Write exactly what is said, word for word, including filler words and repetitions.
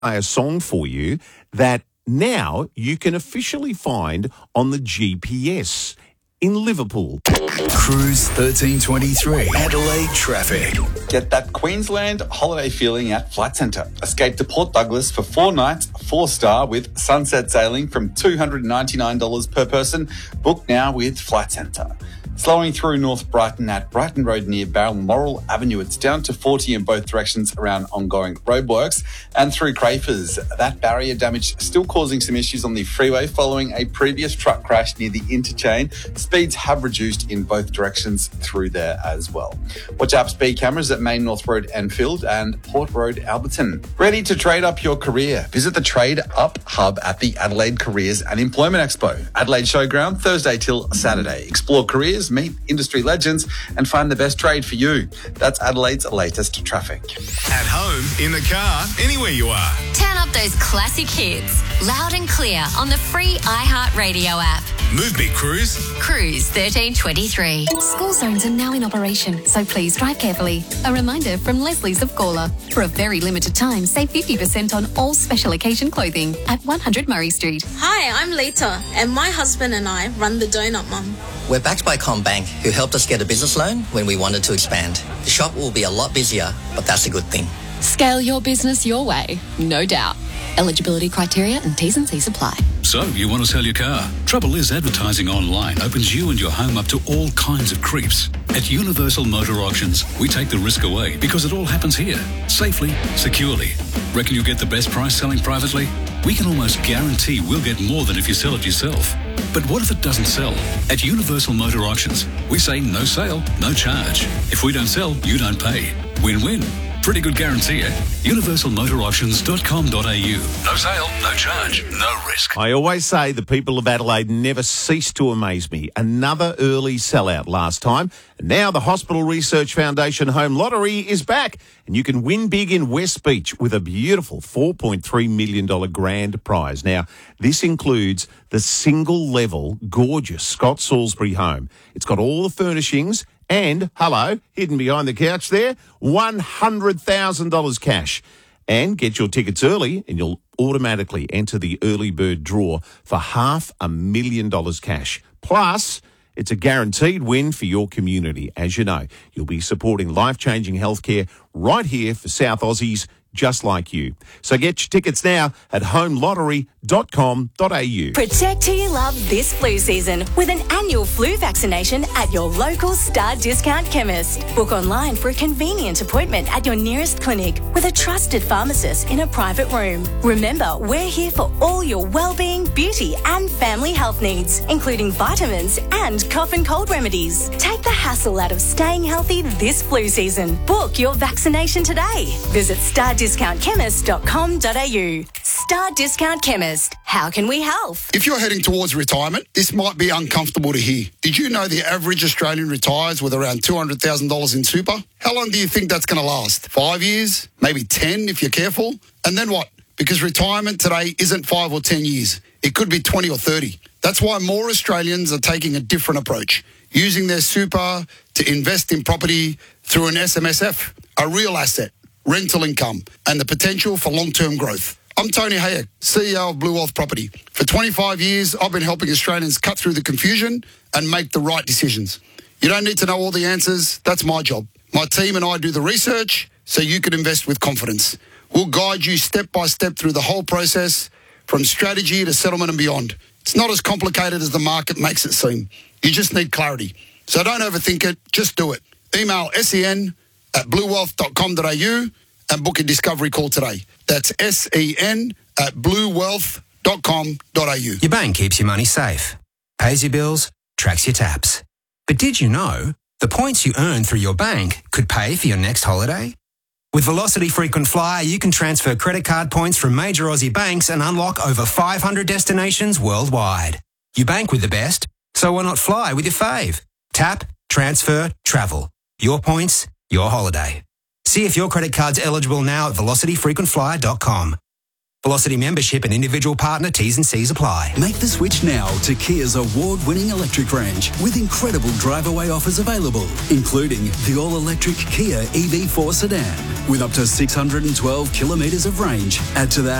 play a song for you that now you can officially find on the G P S in Liverpool. Cruise thirteen twenty-three, Adelaide traffic. Get that Queensland holiday feeling at Flight Centre. Escape to Port Douglas for four nights, four star with sunset sailing from two hundred ninety-nine dollars per person. Book now with Flight Centre. Slowing through North Brighton at Brighton Road near Balmoral Avenue. It's down to forty in both directions around ongoing roadworks. And through Crafers, that barrier damage still causing some issues on the freeway following a previous truck crash near the interchange. Speeds have reduced in both directions through there as well. Watch out for speed cameras at Main North Road Enfield and Port Road Alberton. Ready to trade up your career? Visit the Trade Up Hub at the Adelaide Careers and Employment Expo. Adelaide Showground, Thursday till Saturday. Explore careers, meet industry legends and find the best trade for you. That's Adelaide's latest traffic. At home, in the car, anywhere you are. Turn up those classic hits, loud and clear on the free iHeartRadio app. Move me, Cruise. Cruise thirteen twenty-three. School zones are now in operation, so please drive carefully. A reminder from Leslie's of Gawler. For a very limited time, save fifty percent on all special occasion clothing at one hundred Murray Street. Hi, I'm Lita, and my husband and I run the Donut Mum. We're backed by CommBank, who helped us get a business loan when we wanted to expand. The shop will be a lot busier, but that's a good thing. Scale your business your way, no doubt. Eligibility criteria and T's and C's apply. So, you want to sell your car? Trouble is, advertising online opens you and your home up to all kinds of creeps. At Universal Motor Auctions, we take the risk away because it all happens here, safely, securely. Reckon you'll get the best price selling privately? We can almost guarantee we'll get more than if you sell it yourself. But what if it doesn't sell? At Universal Motor Auctions, we say no sale, no charge. If we don't sell, you don't pay. Win-win. Pretty good guarantee, eh? universal motor auctions dot com dot a u. No sale, no charge, no risk. I always say the people of Adelaide never cease to amaze me. Another early sellout last time. And now the Hospital Research Foundation Home Lottery is back. And you can win big in West Beach with a beautiful four point three million dollars grand prize. Now, this includes the single-level, gorgeous Scott Salisbury home. It's got all the furnishings and, hello, hidden behind the couch there, one hundred thousand dollars cash. And get your tickets early and you'll automatically enter the early bird draw for half a million dollars cash. Plus, it's a guaranteed win for your community. As you know, you'll be supporting life-changing healthcare right here for South Aussies just like you. So get your tickets now at home lottery dot com dot a u. Protect who you love this flu season with an annual flu vaccination at your local Star Discount chemist. Book online for a convenient appointment at your nearest clinic with a trusted pharmacist in a private room. Remember, we're here for all your well-being, beauty and family health needs, including vitamins and cough and cold remedies. Take the hassle out of staying healthy this flu season. Book your vaccination today. Visit star discount chemist dot com dot a u. Star Discount Chemist. How can we help? If you're heading towards retirement, this might be uncomfortable to hear. Did you know the average Australian retires with around two hundred thousand dollars in super? How long do you think that's going to last? Five years? Maybe ten if you're careful? And then what? Because retirement today isn't five or ten years. It could be twenty or thirty. That's why more Australians are taking a different approach, using their super to invest in property through an S M S F, a real asset, rental income, and the potential for long-term growth. I'm Tony Hayek, C E O of Blue Wealth Property. For twenty-five years, I've been helping Australians cut through the confusion and make the right decisions. You don't need to know all the answers. That's my job. My team and I do the research so you can invest with confidence. We'll guide you step by step through the whole process, from strategy to settlement and beyond. It's not as complicated as the market makes it seem. You just need clarity. So don't overthink it. Just do it. Email sen at blue wealth dot com dot a u and book a discovery call today. That's sen at blue wealth dot com dot a u. Your bank keeps your money safe, pays your bills, tracks your taps. But did you know the points you earn through your bank could pay for your next holiday? With Velocity Frequent Flyer, you can transfer credit card points from major Aussie banks and unlock over five hundred destinations worldwide. You bank with the best, so why not fly with your fave? Tap, transfer, travel. Your points, your holiday. See if your credit card's eligible now at velocity frequent flyer dot com. Velocity membership and individual partner T's and C's apply. Make the switch now to Kia's award-winning electric range with incredible drive-away offers available, including the all-electric Kia E V four sedan with up to six hundred twelve kilometres of range. Add to that